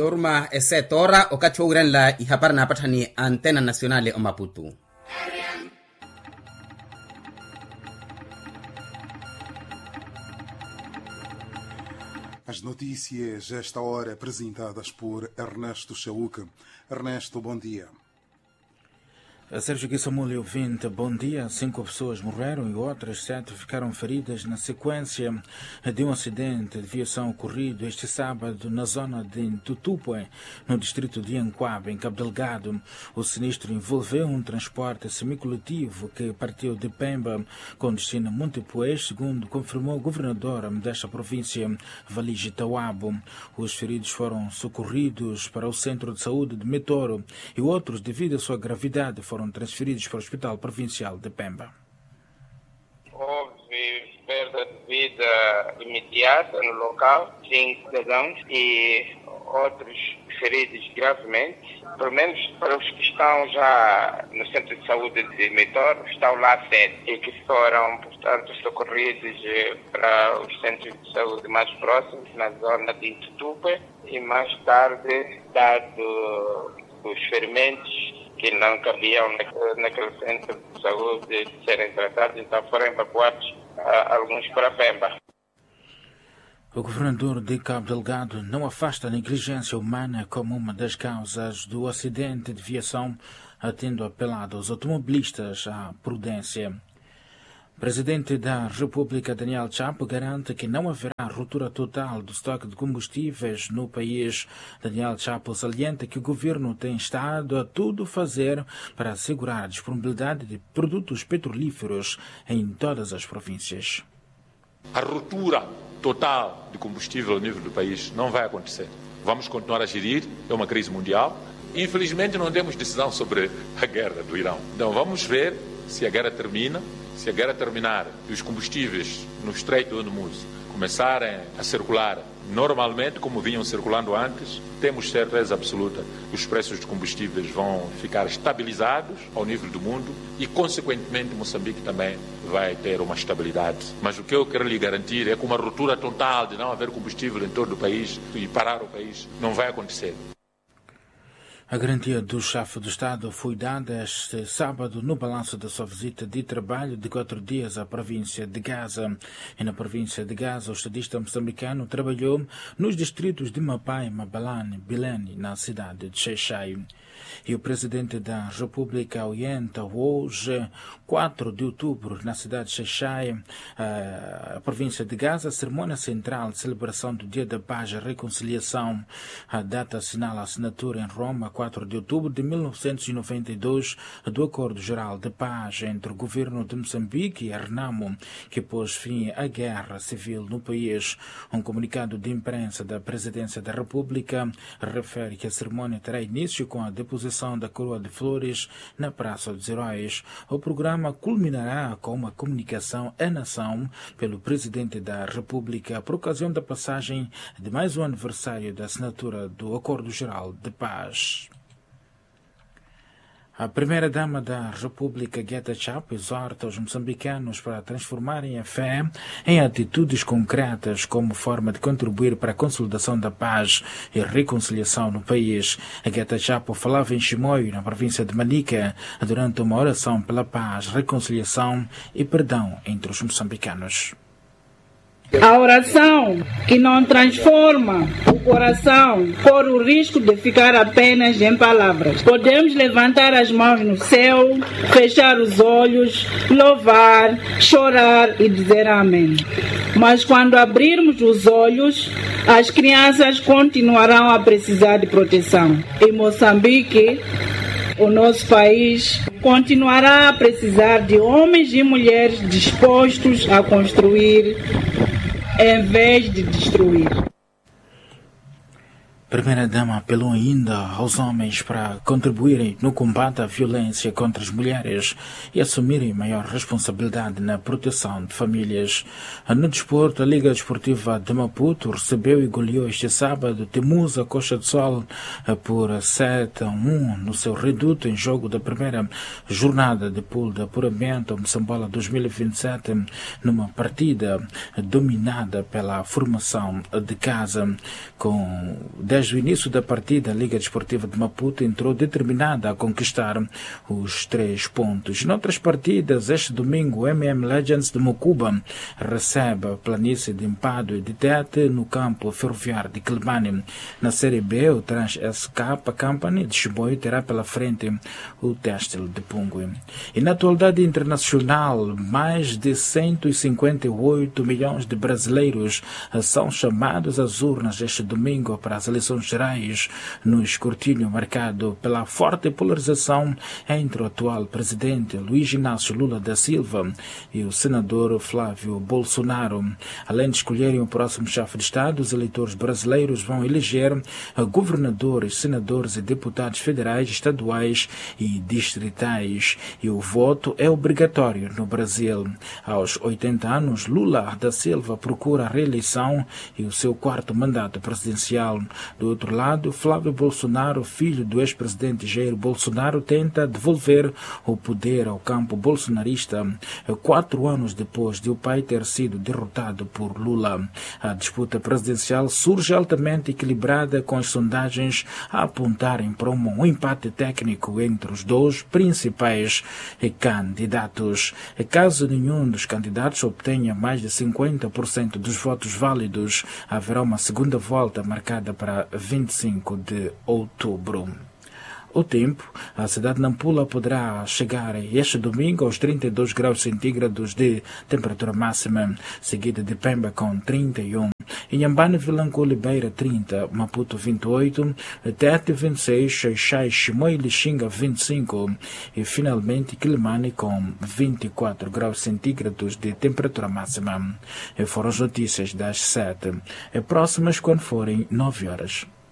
yoruma esetora wakati wa urenla ihapara na patani Antena Nacionale o Maputo. As notícias, esta hora, apresentadas por Ernesto Chauca. Ernesto, bom dia. Sérgio Guissamuli, ouvinte, bom dia. 5 pessoas morreram e outras 7 ficaram feridas na sequência de um acidente de viação ocorrido este sábado na zona de Tutupé, no distrito de Anquabe, em Cabo Delgado. O sinistro envolveu um transporte semicoletivo que partiu de Pemba com destino a Montepuez, segundo confirmou o governador desta província, Valige Tawabo. Os feridos foram socorridos para o centro de saúde de Metoro e outros, devido à sua gravidade, foram transferidos para o Hospital Provincial de Pemba. Houve perda de vida imediata no local, 5 cidadãos e outros feridos gravemente. Pelo menos para os que estão já no centro de saúde de Metoro, estão lá 7 e que foram, portanto, socorridos para os centros de saúde mais próximos, na zona de Tutupe, e mais tarde, dado os ferimentos que não cabiam naquele centro de saúde de serem tratados, então foram evacuados alguns para Pemba. O governador de Cabo Delgado não afasta a negligência humana como uma das causas do acidente de viação, tendo apelado aos automobilistas à prudência. O presidente da República, Daniel Chapo, garante que não haverá ruptura total do estoque de combustíveis no país. Daniel Chapo salienta que o governo tem estado a tudo fazer para assegurar a disponibilidade de produtos petrolíferos em todas as províncias. A ruptura total de combustível ao nível do país não vai acontecer. Vamos continuar a gerir, é uma crise mundial. Infelizmente não temos decisão sobre a guerra do Irão. Então vamos ver se a guerra termina. Se a guerra terminar e os combustíveis no Estreito de Hormuz começarem a circular normalmente, como vinham circulando antes, temos certeza absoluta que os preços de combustíveis vão ficar estabilizados ao nível do mundo e, consequentemente, Moçambique também vai ter uma estabilidade. Mas o que eu quero lhe garantir é que uma ruptura total de não haver combustível em todo o país e parar o país não vai acontecer. A garantia do chefe do Estado foi dada este sábado no balanço da sua visita de trabalho de 4 dias à província de Gaza. E na província de Gaza, o estadista moçambicano trabalhou nos distritos de Mapai, Mabalane, Bilene, na cidade de Xai-Xai. E o presidente da República orienta hoje, 4 de outubro, na cidade de Xai-Xai, a província de Gaza, a cerimônia central de celebração do Dia da Paz e Reconciliação. A data assinala a assinatura em Roma, 4 de outubro de 1992, do Acordo Geral de Paz entre o governo de Moçambique e a Renamo, que pôs fim à guerra civil no país. Um comunicado de imprensa da Presidência da República refere que a cerimônia terá início com a deposição da coroa de flores na Praça dos Heróis. O programa culminará com uma comunicação à nação pelo Presidente da República por ocasião da passagem de mais um aniversário da assinatura do Acordo Geral de Paz. A primeira-dama da República, Guetta Chapo, exorta os moçambicanos para transformarem a fé em atitudes concretas como forma de contribuir para a consolidação da paz e reconciliação no país. A Guetta Chapo falava em Chimoio, na província de Manica, durante uma oração pela paz, reconciliação e perdão entre os moçambicanos. A oração que não transforma o coração corre o risco de ficar apenas em palavras. Podemos levantar as mãos no céu, fechar os olhos, louvar, chorar e dizer amém. Mas quando abrirmos os olhos, as crianças continuarão a precisar de proteção. Em Moçambique, o nosso país continuará a precisar de homens e mulheres dispostos a construir em vez de destruir. Primeira-dama apelou ainda aos homens para contribuírem no combate à violência contra as mulheres e assumirem maior responsabilidade na proteção de famílias. No desporto, a Liga Desportiva de Maputo recebeu e goleou este sábado Temusa Coxa de Sol por 7-1 no seu reduto em jogo da primeira jornada de pool de apuramento Moçambola 2027, numa partida dominada pela formação de casa com 10 Desde o início da partida, a Liga Desportiva de Maputo entrou determinada a conquistar os 3 pontos. Noutras partidas, este domingo, o MM Legends de Mocuba recebe a planície de Impado e de Tete no campo ferroviário de Quelimane. Na Série B, o Trans SK Company de Chiboi terá pela frente o Têxtil de Pungue. E na atualidade internacional, mais de 158 milhões de brasileiros são chamados às urnas este domingo para as eleições gerais, no escrutínio marcado pela forte polarização entre o atual presidente Luiz Inácio Lula da Silva e o senador Flávio Bolsonaro. Além de escolherem o próximo chefe de Estado, os eleitores brasileiros vão eleger governadores, senadores e deputados federais, estaduais e distritais. E o voto é obrigatório no Brasil. Aos 80 anos, Lula da Silva procura a reeleição e o seu 4º mandato presidencial. Do outro lado, Flávio Bolsonaro, filho do ex-presidente Jair Bolsonaro, tenta devolver o poder ao campo bolsonarista 4 anos depois de o pai ter sido derrotado por Lula. A disputa presidencial surge altamente equilibrada, com as sondagens a apontarem para um empate técnico entre os 2 principais candidatos. Caso nenhum dos candidatos obtenha mais de 50% dos votos válidos, haverá uma segunda volta marcada para 25 de outubro. O tempo, a cidade de Nampula poderá chegar este domingo aos 32 graus centígrados de temperatura máxima, seguida de Pemba com 31, Inhambane, Vilanculo e Beira 30, Maputo 28, Tete 26, Xaixai, Chimoio e Lixinga 25 e finalmente Quelimane com 24 graus centígrados de temperatura máxima. E foram as notícias das 7, próximas quando forem 9 horas.